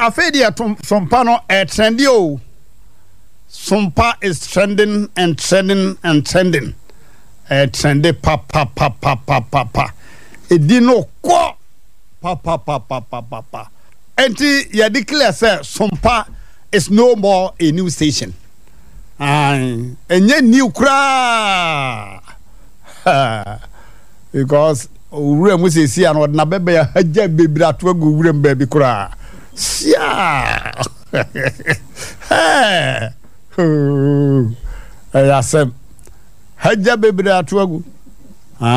afedi atom sompa no trendy o. Sompa is trending and trending and trending. Trendy pa. Edino ko pa. Enti ya declare say Sompa is no more a new station. Enye new kra. Because ure mu se si an na bebe ya haja bebra to agu ure mbabi kra. Sia. Hey. Ayasem. Haja bebra to agu